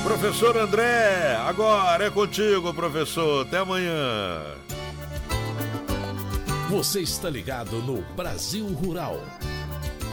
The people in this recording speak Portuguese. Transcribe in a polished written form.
Professor André, agora é contigo, professor. Até amanhã. Você está ligado no Brasil Rural.